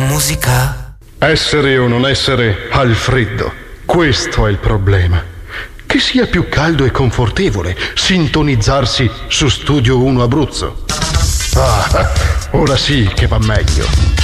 musica? Essere o non essere al freddo, questo è il problema. Che sia più caldo e confortevole sintonizzarsi su Studio 1 Abruzzo. Ah, ora sì che va meglio.